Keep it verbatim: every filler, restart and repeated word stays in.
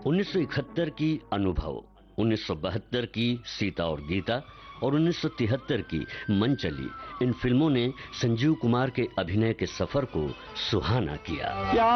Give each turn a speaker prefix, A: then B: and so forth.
A: उन्नीस सौ इकहत्तर की अनुभव, उन्नीस सौ बहत्तर की सीता और गीता और उन्नीस सौ तिहत्तर की मन चली, इन फिल्मों ने संजीव कुमार के अभिनय के सफर को सुहाना किया।